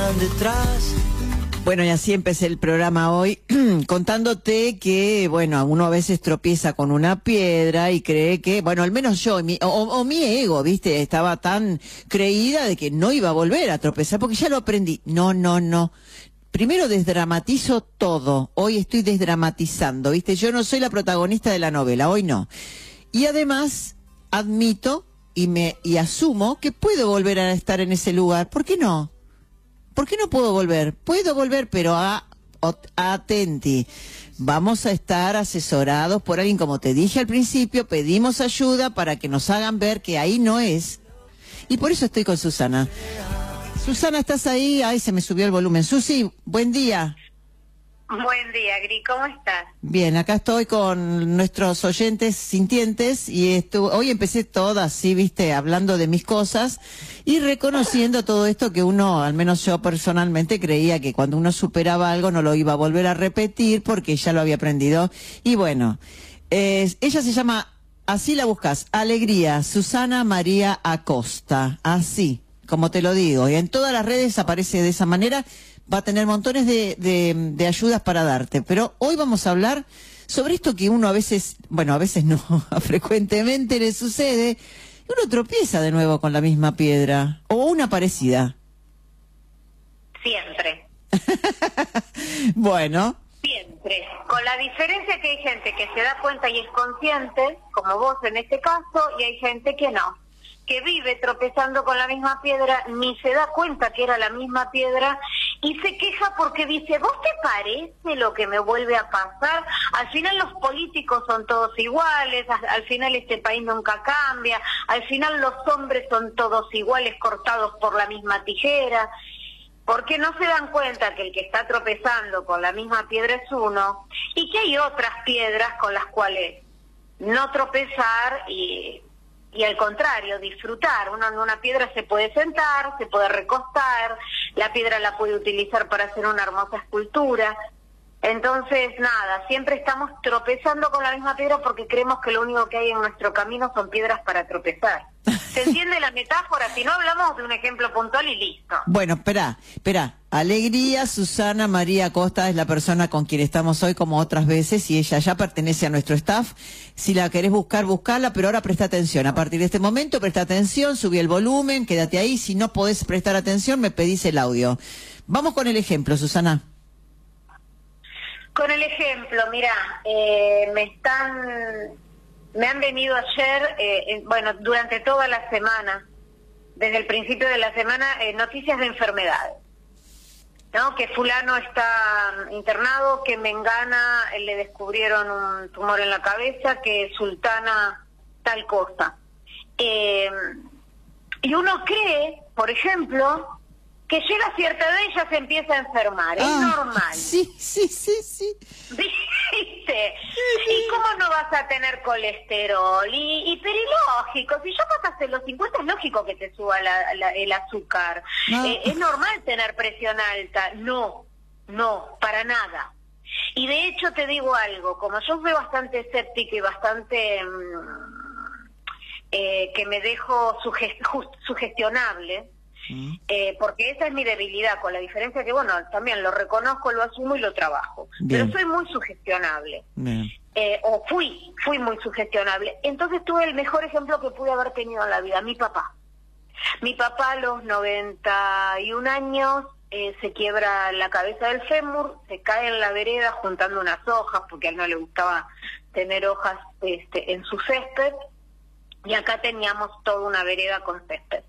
quedan detrás. Bueno, y así empecé el programa hoy contándote que, bueno, uno a veces tropieza con una piedra y cree que, bueno, al menos yo, mi ego, ¿viste? Estaba tan creída de que no iba a volver a tropezar porque ya lo aprendí. No. Primero desdramatizo todo. Hoy estoy desdramatizando, ¿viste? Yo no soy la protagonista de la novela, hoy no. Y además admito y asumo que puedo volver a estar en ese lugar. ¿Por qué no? ¿Por qué no puedo volver? Puedo volver, pero atenti. Vamos a estar asesorados por alguien, como te dije al principio, pedimos ayuda para que nos hagan ver que ahí no es. Y por eso estoy con Susana. Susana, ¿estás ahí? Ay, se me subió el volumen. Susi, buen día. Buen día, Gri, ¿cómo estás? Bien, acá estoy con nuestros oyentes sintientes y hoy empecé toda así, viste, hablando de mis cosas y reconociendo todo esto que uno, al menos yo personalmente, creía que cuando uno superaba algo no lo iba a volver a repetir porque ya lo había aprendido. Y bueno, ella se llama, así la buscas, Alegría, Susana María Acosta, así, como te lo digo, y en todas las redes aparece de esa manera. Va a tener montones de ayudas para darte. Pero hoy vamos a hablar sobre esto que uno a veces, bueno, a veces no, frecuentemente le sucede, y uno tropieza de nuevo con la misma piedra, o una parecida. Siempre. Bueno. Siempre. Con la diferencia que hay gente que se da cuenta y es consciente, como vos en este caso, y hay gente que no, que vive tropezando con la misma piedra, ni se da cuenta que era la misma piedra, y se queja porque dice, ¿vos te parece lo que me vuelve a pasar? Al final los políticos son todos iguales, al final este país nunca cambia, al final los hombres son todos iguales, cortados por la misma tijera. Porque no se dan cuenta que el que está tropezando con la misma piedra es uno, y que hay otras piedras con las cuales no tropezar y al contrario, disfrutar. Uno en una piedra se puede sentar, se puede recostar, la piedra la puede utilizar para hacer una hermosa escultura. Entonces, nada, siempre estamos tropezando con la misma piedra porque creemos que lo único que hay en nuestro camino son piedras para tropezar. ¿Se entiende la metáfora? Si no, hablamos de un ejemplo puntual y listo. Bueno, espera. Alegría, Susana María Acosta es la persona con quien estamos hoy como otras veces y ella ya pertenece a nuestro staff. Si la querés buscar, buscala, pero ahora presta atención. A partir de este momento, presta atención, subí el volumen, quédate ahí. Si no podés prestar atención, me pedís el audio. Vamos con el ejemplo, Susana. Con el ejemplo, mira, me han venido ayer, bueno, durante toda la semana, desde el principio de la semana, noticias de enfermedades, ¿no? Que fulano está internado, que Mengana le descubrieron un tumor en la cabeza, que Sultana tal cosa. Y uno cree, por ejemplo, que llega cierta edad y ya se empieza a enfermar. Es normal. Sí. ¿Viste? ¿Y cómo no vas a tener colesterol? Pero lógico, si ya pasaste los 50 es lógico que te suba el azúcar. No. ¿Es normal tener presión alta? No, para nada. Y de hecho te digo algo, como yo soy bastante escéptica y bastante que me dejo sugestionable, porque esa es mi debilidad, con la diferencia que, bueno, también lo reconozco, lo asumo y lo trabajo. Bien. Pero soy muy sugestionable. O fui muy sugestionable. Entonces tuve el mejor ejemplo que pude haber tenido en la vida, mi papá. Mi papá a los 91 años se quiebra la cabeza del fémur, se cae en la vereda juntando unas hojas, porque a él no le gustaba tener hojas en su césped, y acá teníamos toda una vereda con césped.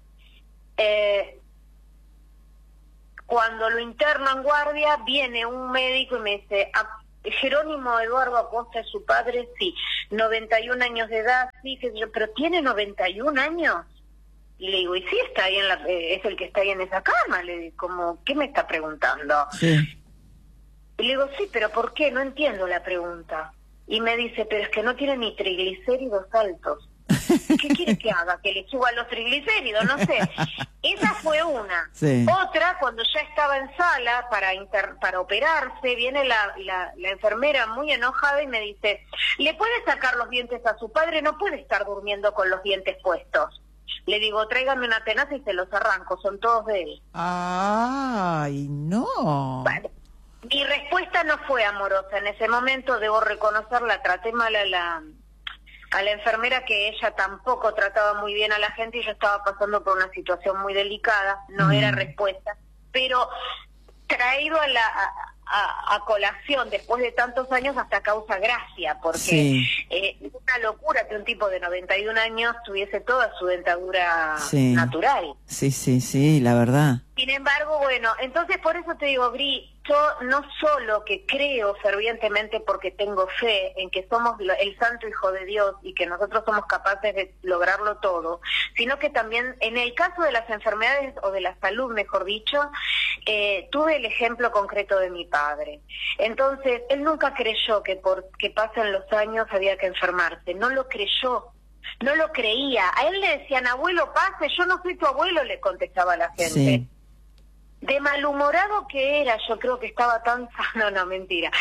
Cuando lo interno en guardia, viene un médico y me dice, Jerónimo Eduardo Acosta es su padre, sí, 91 años de edad, sí, pero tiene 91 años. Y le digo, y sí, está ahí es el que está ahí en esa cama. Le digo, como, ¿qué me está preguntando? Sí. Y le digo, sí, pero ¿por qué? No entiendo la pregunta. Y me dice, pero es que no tiene ni triglicéridos altos. ¿Qué quiere que haga? ¿Que le suba los triglicéridos? No sé. Esa fue una. Sí. Otra, cuando ya estaba en sala para operarse, viene la enfermera muy enojada y me dice, ¿le puede sacar los dientes a su padre? No puede estar durmiendo con los dientes puestos. Le digo, tráigame una tenaza y se los arranco, son todos de él. Ay, no. Vale. Mi respuesta no fue amorosa. En ese momento, debo reconocerla, traté mal a la enfermera, que ella tampoco trataba muy bien a la gente y yo estaba pasando por una situación muy delicada. No era respuesta. Pero traído a colación después de tantos años hasta causa gracia, porque es una locura que un tipo de 91 años tuviese toda su dentadura natural. Sí, la verdad. Sin embargo, bueno, entonces por eso te digo, Bri, yo no solo que creo fervientemente porque tengo fe en que somos el santo hijo de Dios y que nosotros somos capaces de lograrlo todo, sino que también en el caso de las enfermedades o de la salud, mejor dicho, tuve el ejemplo concreto de mi padre. Entonces, él nunca creyó que porque pasen los años había que enfermarse, no lo creyó. No lo creía. A él le decían, abuelo, pase, yo no soy tu abuelo, le contestaba la gente. Sí. De malhumorado que era, yo creo que estaba tan sano, no, mentira.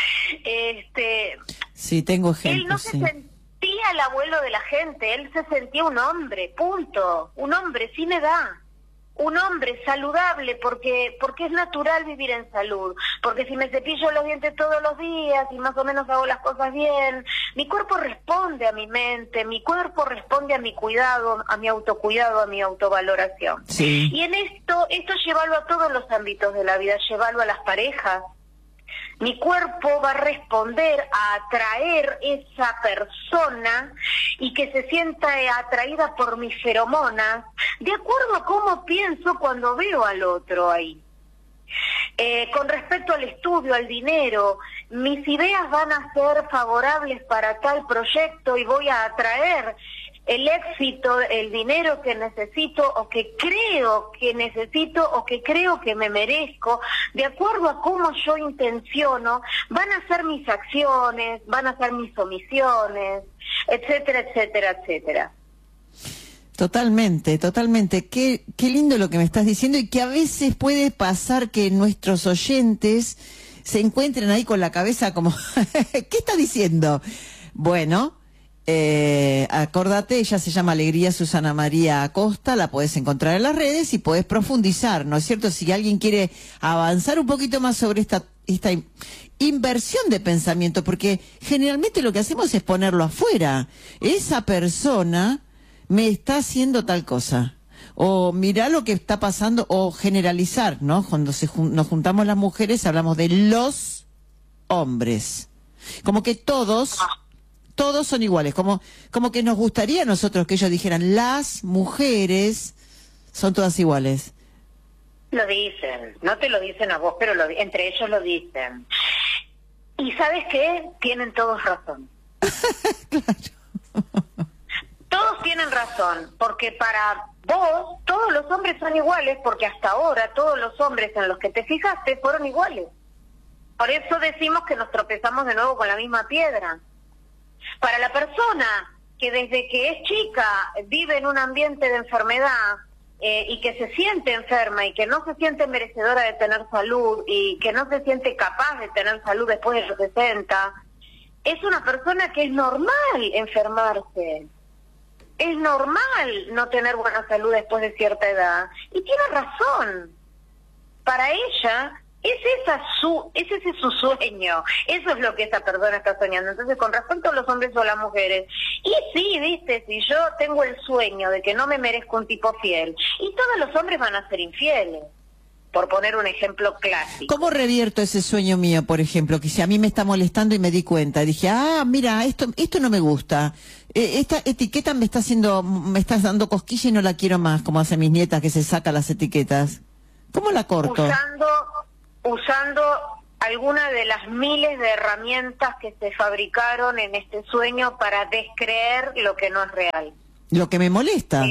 Sí, tengo ejemplos. Él no se sentía el abuelo de la gente, él se sentía un hombre, punto. Un hombre sin edad. Un hombre saludable, porque es natural vivir en salud, porque si me cepillo los dientes todos los días y más o menos hago las cosas bien, mi cuerpo responde a mi mente, mi cuerpo responde a mi cuidado, a mi autocuidado, a mi autovaloración. Sí. Y en esto llévalo a todos los ámbitos de la vida, llévalo a las parejas. Mi cuerpo va a responder a atraer esa persona y que se sienta atraída por mis feromonas, de acuerdo a cómo pienso cuando veo al otro ahí. Con respecto al estudio, al dinero, mis ideas van a ser favorables para tal proyecto y voy a atraer el éxito, el dinero que necesito o que creo que necesito o que creo que me merezco, de acuerdo a cómo yo intenciono, van a ser mis acciones, van a ser mis omisiones, etcétera, etcétera, etcétera. Totalmente. Qué lindo lo que me estás diciendo, y que a veces puede pasar que nuestros oyentes se encuentren ahí con la cabeza como, ¿qué está diciendo? Bueno, acordate, ella se llama Alegría Susana María Acosta, la podés encontrar en las redes y podés profundizar, ¿no es cierto? Si alguien quiere avanzar un poquito más sobre esta inversión de pensamiento, porque generalmente lo que hacemos es ponerlo afuera. Esa persona me está haciendo tal cosa, o mirá lo que está pasando, o generalizar, ¿no? Cuando nos juntamos las mujeres hablamos de los hombres, como que todos son iguales, como que nos gustaría a nosotros que ellos dijeran, las mujeres son todas iguales. Lo dicen, no te lo dicen a vos, pero entre ellos lo dicen. ¿Y sabes qué? Tienen todos razón. Claro. Todos tienen razón, porque para vos todos los hombres son iguales, porque hasta ahora todos los hombres en los que te fijaste fueron iguales. Por eso decimos que nos tropezamos de nuevo con la misma piedra. Para la persona que desde que es chica vive en un ambiente de enfermedad y que se siente enferma y que no se siente merecedora de tener salud y que no se siente capaz de tener salud después de los 60, es una persona que es normal enfermarse. Es normal no tener buena salud después de cierta edad. Y tiene razón. Para ella, ese es su sueño. Eso es lo que esa persona está soñando. Entonces, con respecto a los hombres o las mujeres, y sí, viste, si yo tengo el sueño de que no me merezco un tipo fiel, y todos los hombres van a ser infieles, por poner un ejemplo clásico. ¿Cómo revierto ese sueño mío, por ejemplo? Que si a mí me está molestando y me di cuenta, dije, mira, esto no me gusta, esta etiqueta me está dando cosquilla y no la quiero más, como hacen mis nietas que se sacan las etiquetas. ¿Cómo la corto? Usando alguna de las miles de herramientas que se fabricaron en este sueño para descreer lo que no es real. Lo que me molesta.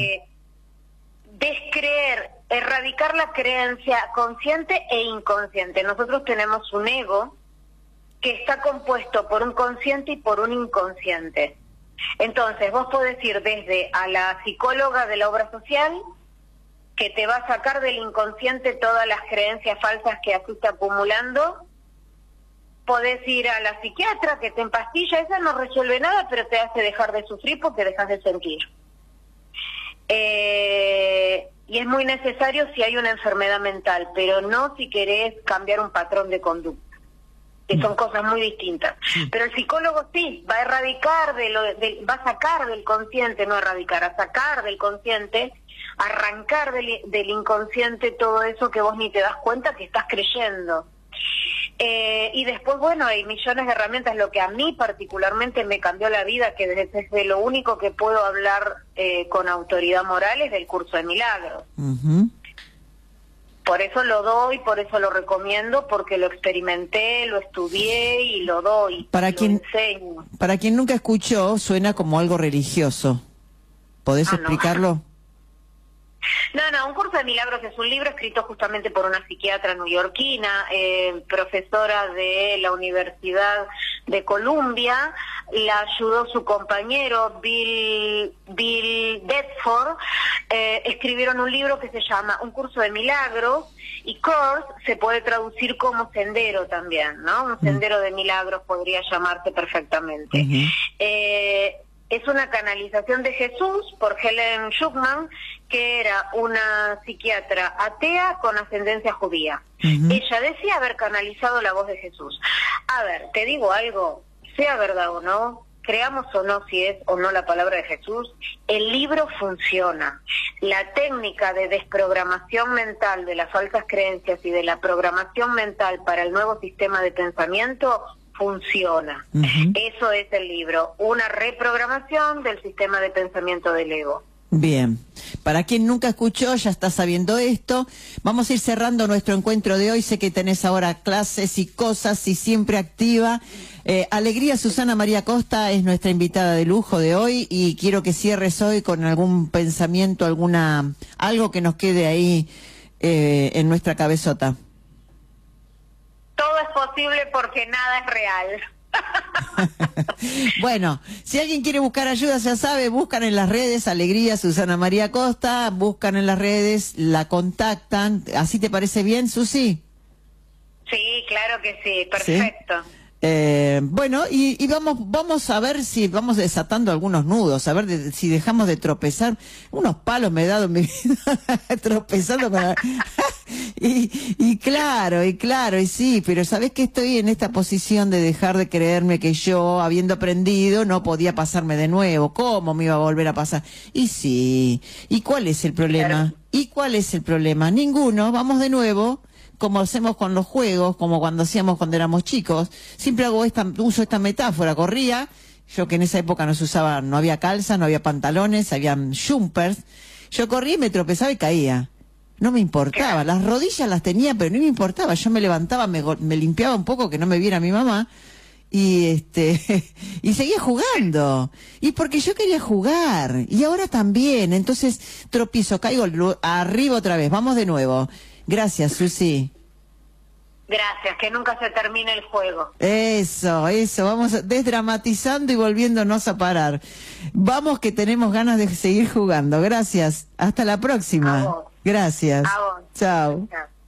Descreer, erradicar la creencia consciente e inconsciente. Nosotros tenemos un ego que está compuesto por un consciente y por un inconsciente. Entonces, vos podés ir desde a la psicóloga de la obra social, que te va a sacar del inconsciente todas las creencias falsas que fuiste acumulando. Podés ir a la psiquiatra, que te empastilla, esa no resuelve nada, pero te hace dejar de sufrir porque dejas de sentir. Y es muy necesario si hay una enfermedad mental, pero no si querés cambiar un patrón de conducta, que son cosas muy distintas. Pero el psicólogo sí, va a erradicar, va a sacar del consciente, no erradicar, a sacar del consciente, arrancar del inconsciente todo eso que vos ni te das cuenta que estás creyendo. Y después, bueno, hay millones de herramientas. Lo que a mí particularmente me cambió la vida, que desde lo único que puedo hablar con autoridad moral, es del curso de milagros. Por eso lo doy, por eso lo recomiendo, porque lo experimenté, lo estudié y lo doy, lo enseño. Para quien nunca escuchó, suena como algo religioso. ¿Podés explicarlo? No, un curso de milagros es un libro escrito justamente por una psiquiatra neoyorquina, profesora de la Universidad de Columbia. La ayudó su compañero Bill Bedford. Escribieron un libro que se llama Un curso de milagros, y course se puede traducir como sendero también, ¿no? Un sendero de milagros podría llamarse perfectamente. Es una canalización de Jesús por Helen Schucman, que era una psiquiatra atea con ascendencia judía. Ella decía haber canalizado la voz de Jesús. A ver, te digo algo, sea verdad o no, creamos o no si es o no la palabra de Jesús, el libro funciona. La técnica de desprogramación mental de las falsas creencias y de la programación mental para el nuevo sistema de pensamiento funciona. Eso es el libro, una reprogramación del sistema de pensamiento del ego. Bien, para quien nunca escuchó, ya está sabiendo esto. Vamos a ir cerrando nuestro encuentro de hoy. Sé que tenés ahora clases y cosas y siempre activa. Alegría Susana María Costa es nuestra invitada de lujo de hoy, y quiero que cierres hoy con algún pensamiento, algo que nos quede ahí en nuestra cabezota. Todo es posible porque nada es real. Bueno, si alguien quiere buscar ayuda, ya sabe, buscan en las redes Alegría Susana María Costa, buscan en las redes, la contactan. ¿Así te parece bien, Susi? Sí, claro que sí, perfecto. ¿Sí? Bueno, y vamos a ver si vamos desatando algunos nudos, a ver si dejamos de tropezar. Unos palos me he dado en mi vida tropezando para... y claro, y sí, pero sabés que estoy en esta posición de dejar de creerme que yo, habiendo aprendido, no podía pasarme de nuevo. ¿Cómo me iba a volver a pasar? Y sí, ¿y cuál es el problema? Claro. ¿Y cuál es el problema? Ninguno, vamos de nuevo, como hacemos con los juegos, como cuando hacíamos cuando éramos chicos. Siempre uso esta metáfora, corría, yo que en esa época no había calzas, no había pantalones, habían jumpers, yo corría y me tropezaba y caía. No me importaba, las rodillas las tenía, pero no me importaba, yo me levantaba, me limpiaba un poco que no me viera mi mamá, y y seguía jugando, y porque yo quería jugar, y ahora también. Entonces tropiezo, caigo arriba otra vez, vamos de nuevo. Gracias, Susi. Gracias, que nunca se termine el juego. Eso, vamos desdramatizando y volviéndonos a parar. Vamos, que tenemos ganas de seguir jugando. Gracias, hasta la próxima. A vos. Gracias. A vos. Chao. Chao.